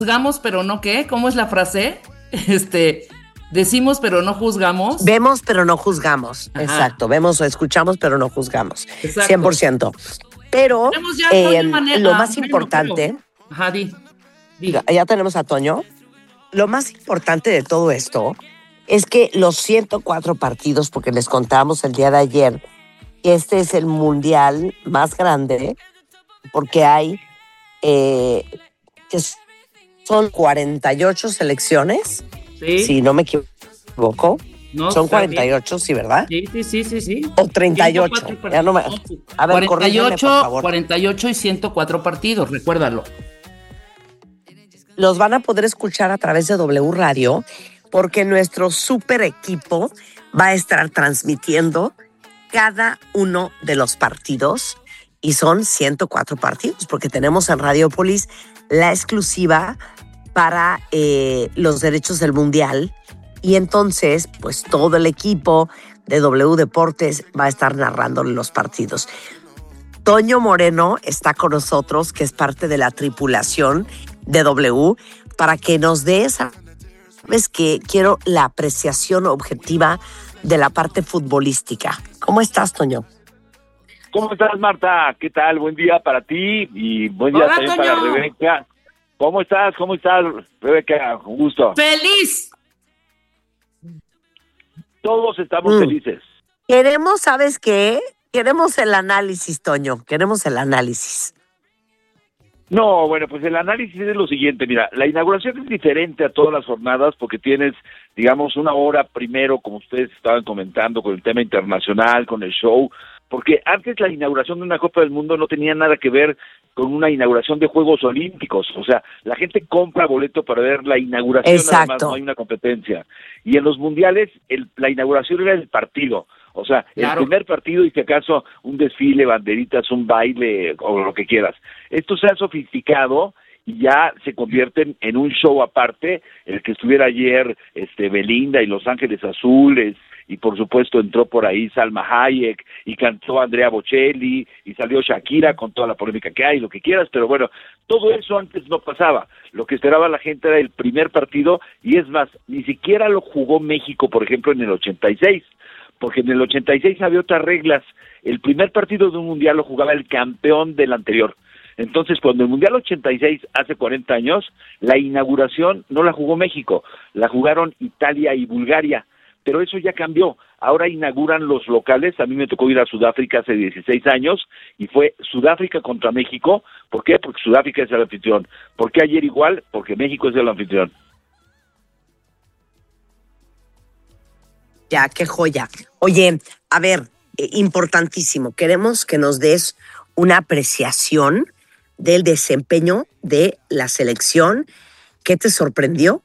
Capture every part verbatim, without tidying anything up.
Juzgamos, pero no qué, ¿cómo es la frase? Este, decimos, pero no juzgamos. Vemos, pero no juzgamos. Ajá. Exacto, vemos o escuchamos, pero no juzgamos. Exacto. cien por ciento. Pero ya eh, manera, lo más bueno, importante... pero, ajá, di, di. Ya tenemos a Toño. Lo más importante de todo esto es que los ciento cuatro partidos, porque les contamos el día de ayer, que este es el mundial más grande, porque hay... Eh, que son cuarenta y ocho selecciones, sí. Si no me equivoco. No, son cuarenta y ocho, sí, ¿verdad? Sí, sí, sí, sí, sí. O treinta y ocho. Ya no me... A ver, corrígeme, por favor. cuarenta y ocho y ciento cuatro partidos, recuérdalo. Los van a poder escuchar a través de W Radio, porque nuestro super equipo va a estar transmitiendo cada uno de los partidos, y son ciento cuatro partidos, porque tenemos en Radiopolis la exclusiva para eh, los derechos del Mundial, y entonces, pues todo el equipo de W Deportes va a estar narrando los partidos. Toño Moreno está con nosotros, que es parte de la tripulación de W, para que nos dé esa... Sabes que quiero la apreciación objetiva de la parte futbolística. ¿Cómo estás, Toño? ¿Cómo estás, Marta? ¿Qué tal? Buen día para ti y buen día Hola, también Toño. para Rebeca. ¿Cómo estás? ¿Cómo estás, Rebeca? Un gusto. ¡Feliz! Todos estamos Mm. felices. Queremos, ¿sabes qué? Queremos el análisis, Toño. Queremos el análisis. No, bueno, pues el análisis es lo siguiente. Mira, la inauguración es diferente a todas las jornadas porque tienes, digamos, una hora primero, como ustedes estaban comentando, con el tema internacional, con el show, porque antes la inauguración de una Copa del Mundo no tenía nada que ver con una inauguración de Juegos Olímpicos. O sea, la gente compra boleto para ver la inauguración, Exacto. además no hay una competencia. Y en los mundiales, el, la inauguración era el partido. O sea, Claro. el primer partido y si acaso un desfile, banderitas, un baile o lo que quieras. Esto se ha sofisticado y ya se convierten en un show aparte. El que estuviera ayer este Belinda y Los Ángeles Azules, y por supuesto entró por ahí Salma Hayek y cantó Andrea Bocelli y salió Shakira con toda la polémica que hay, lo que quieras, pero bueno, todo eso antes no pasaba. Lo que esperaba la gente era el primer partido, y es más, ni siquiera lo jugó México, por ejemplo, en el ochenta y seis, porque en el ochenta y seis había otras reglas. El primer partido de un mundial lo jugaba el campeón del anterior. Entonces, cuando el Mundial ochenta y seis, hace cuarenta años, la inauguración no la jugó México, la jugaron Italia y Bulgaria, pero eso ya cambió. Ahora inauguran los locales. A mí me tocó ir a Sudáfrica hace dieciséis años, y fue Sudáfrica contra México. ¿Por qué? Porque Sudáfrica es el anfitrión. ¿Por qué ayer igual? Porque México es el anfitrión. Ya, qué joya. Oye, a ver, eh, importantísimo. Queremos que nos des una apreciación del desempeño de la selección. ¿Qué te sorprendió?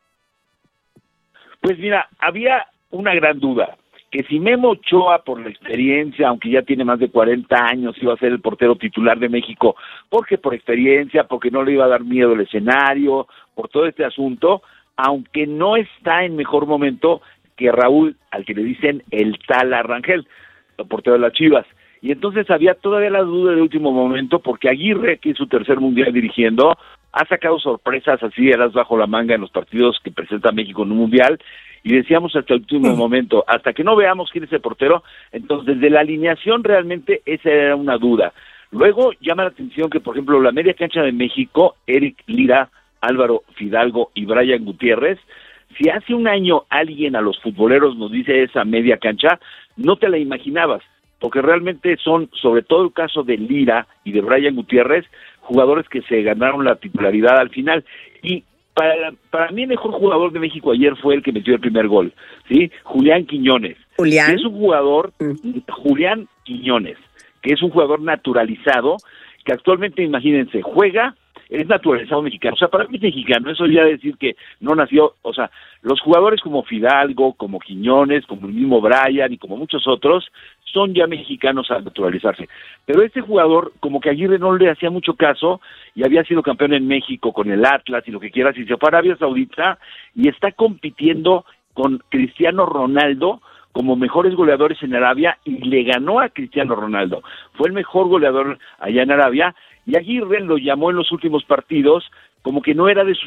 Pues mira, había una gran duda, que si Memo Ochoa, por la experiencia, aunque ya tiene más de cuarenta años, iba a ser el portero titular de México, porque por experiencia, porque no le iba a dar miedo el escenario, por todo este asunto, aunque no está en mejor momento que Raúl, al que le dicen el Tala Rangel, el portero de las Chivas. Y entonces había todavía la duda de último momento, porque Aguirre, que es su tercer mundial dirigiendo, ha sacado sorpresas así, eras bajo la manga en los partidos que presenta México en un mundial, y decíamos hasta el último Mm. momento, hasta que no veamos quién es el portero. Entonces, de la alineación realmente esa era una duda. Luego llama la atención que, por ejemplo, la media cancha de México, Eric Lira, Álvaro Fidalgo y Brian Gutiérrez, si hace un año alguien a los futboleros nos dice esa media cancha, no te la imaginabas, porque realmente son, sobre todo el caso de Lira y de Brian Gutiérrez, jugadores que se ganaron la titularidad al final. Y para, para mí el mejor jugador de México ayer fue el que metió el primer gol, ¿sí? Julián Quiñones. Julián. Que es un jugador, Mm. Julián Quiñones, que es un jugador naturalizado, que actualmente, imagínense, juega, es naturalizado mexicano. O sea, para mí es mexicano, eso ya decir que no nació, o sea, los jugadores como Fidalgo, como Quiñones, como el mismo Brian y como muchos otros, son ya mexicanos al naturalizarse. Pero este jugador, como que Aguirre no le hacía mucho caso, y había sido campeón en México con el Atlas y lo que quieras, y se fue a Arabia Saudita y está compitiendo con Cristiano Ronaldo como mejores goleadores en Arabia, y le ganó a Cristiano Ronaldo. Fue el mejor goleador allá en Arabia, y Aguirre lo llamó en los últimos partidos como que no era de su